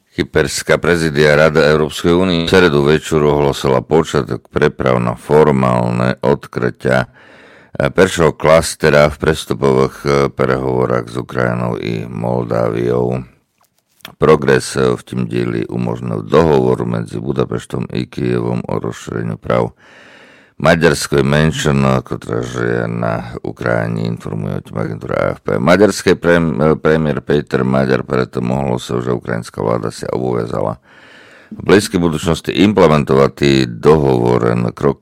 Kyperská prezidia Rada Európskej únie v stredu večeru ohlasila počiatok preprav na formálne odkrytia prvého klastera v prestupových prehovorách s Ukrajinou i Moldáviou. Progres v tým dieli umožnil dohovor medzi Budapeštom i Kyjevom o rozšíreniu práv maďarskej menšiny, ktorá žije na Ukrajine, informuje o tým agentúra AFP. Maďarský premiér Peter Maďar preto mohlo sa, že ukrajinská vláda sa obavezala v blízkej budúcnosti implementovať dohovor na krok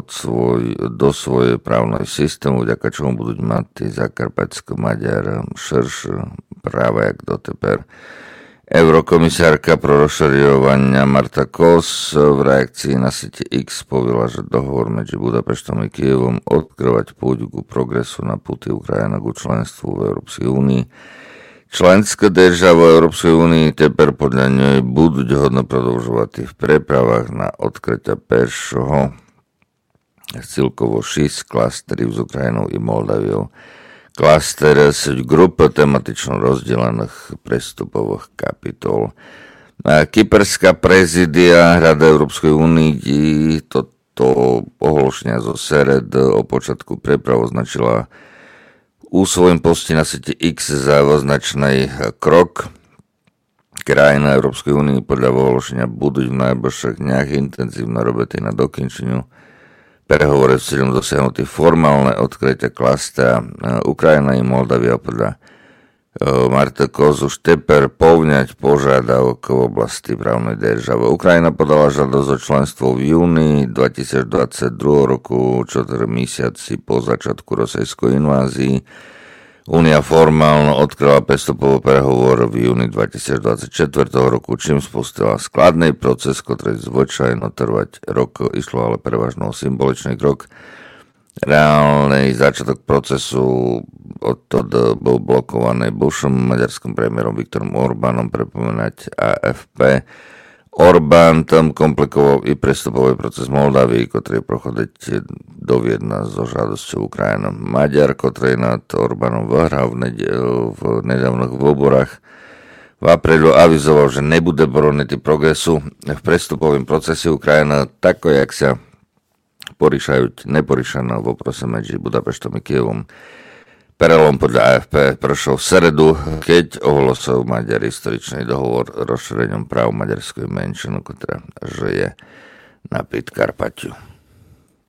do svojej právnej systému, vďaka čomu budú mať Zakarpatsko-Maďar širšie práva, jak doteper. Eurokomisárka pro rozširovania Marta Kos v reakcii na siete X povedala, že dohovor medzi Budapeštom a Kyjevom odkrývať púť ku progresu na puti Ukrajina ku členstvu v Európskej únii. Členské državy Európskej únii teper podľa nej budú hodno prodlžovať v prepravách na odkrytia peršoho celkovo 6 klasterів z Ukrajinou i Moldaviou. Klaster sú grupa tematično rozdelených prestupových kapitol. Kyperská prezidia Rada Európskej únie toto ohlášenie zo sered o počiatku preprav označila u svojom poste na siete X za označný krok. Krajiny Európskej únie podľa ohlášenia budú v najbližších dňach intenzívne robiť na dokončeniu prehovory s cieľom dosiahnutý formálne odkrytia klastera. Ukrajina i Moldavia podľa Marta Kos už teper povňať požiadavok v oblasti právnej državy. Ukrajina podala žiadosť o členstvo v júni 2022 roku, 4 mesiaci po začiatku rosijskej invázii. Únia formálno odkryla prestupové prehovor v júni 2024 roku, čím spustila skladný proces, ktorý zvyčajno trvať rok, išlo ale prevažno symboličný krok. Reálny začiatok procesu odtedy bol blokovaný bivším maďarským premiérom Viktorom Orbánom, pripomínať AFP. Orbán tam komplikoval i prestupový proces Moldavii, ktorý prochodiť do Viedna so žiadosťou Ukrajiny. Maďar, ktorý nad Orbánom vyhral v nedávnych voľbách, v aprílu avizoval, že nebude broniť progresu v prestupovém procese Ukrajiny, tako jak sa neporišajú v oprose medzi Budapeštom a Kyjevom. Prelom podľa AFP prešiel v seredu, keď ohlasil Maďar historičný dohovor o rozšíreniu práv maďarskej menšiny, ktorá žije na Podkarpatiu.